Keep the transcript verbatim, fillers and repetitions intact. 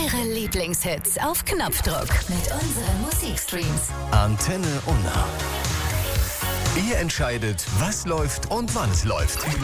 Eure Lieblingshits auf Knopfdruck mit unseren Musikstreams. Antenne Unna. Ihr entscheidet, was läuft und wann es läuft.